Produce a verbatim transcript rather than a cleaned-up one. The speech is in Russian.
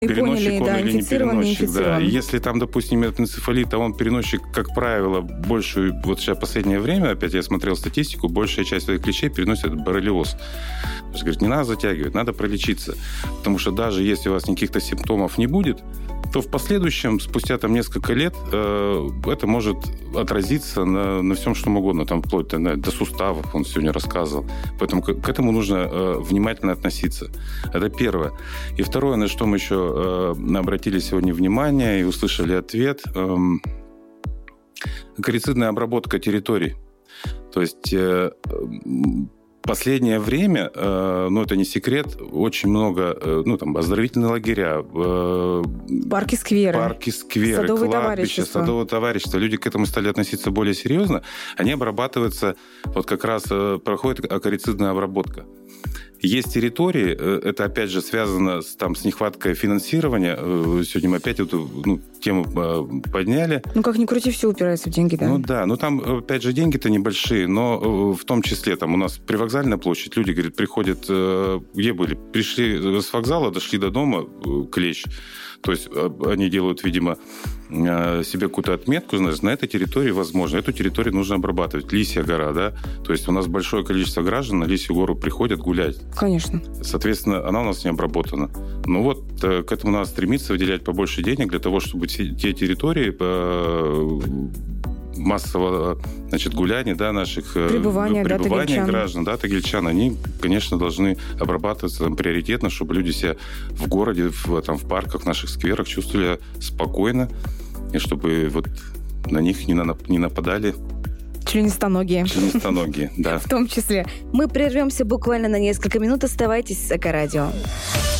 И переносчик поняли, он да, или не инфицирован, не переносчик. Да. инфицирован. И если там, допустим, этот энцефалит, а он переносчик, как правило, большую, вот сейчас последнее время, опять я смотрел статистику, большая часть своих клещей переносит боррелиоз. То есть, говорит, не надо затягивать, надо пролечиться. Потому что даже если у вас никаких-то симптомов не будет, то в последующем, спустя там несколько лет, э, это может отразиться на, на всем, что угодно, там, вплоть до, до суставов, он сегодня рассказывал. Поэтому к, к этому нужно э, внимательно относиться. Это первое. И второе, на что мы еще э, обратили сегодня внимание и услышали ответ, э, акарицидная обработка территорий. То есть... Э, Последнее время, э, ну, это не секрет, очень много, э, ну, там, оздоровительные лагеря, э, парки, скверы, парки, скверы, садовые кладбища, садовые товарищества. Люди к этому стали относиться более серьезно. Они обрабатываются, вот как раз э, проходит акарицидная обработка. Есть территории, это опять же связано с, там, с нехваткой финансирования. Сегодня мы опять эту ну, тему подняли. Ну, как ни крути, все упирается в деньги, да? Ну да, ну там, опять же, деньги-то небольшие, но в том числе там у нас привокзальная площадь, люди, говорят, приходят, где были? Пришли с вокзала, дошли до дома, клещ. То есть они делают, видимо, себе какую-то отметку, значит, на этой территории возможно. Эту территорию нужно обрабатывать. Лисья гора, да? То есть у нас большое количество граждан на Лисью гору приходят гулять. Конечно. Соответственно, она у нас не обработана. Ну вот, к этому надо стремиться, выделять побольше денег для того, чтобы те территории массового, значит, гуляния, да, наших пребывания, пребывания да, граждан, да, тагильчан, они, конечно, должны обрабатываться там, приоритетно, чтобы люди себя в городе, в, там, в парках, в наших скверах чувствовали спокойно, и чтобы вот на них не, на, не нападали членистоногие. Членистоногие, да. В том числе. Мы прервемся буквально на несколько минут. Оставайтесь с Эко-радио.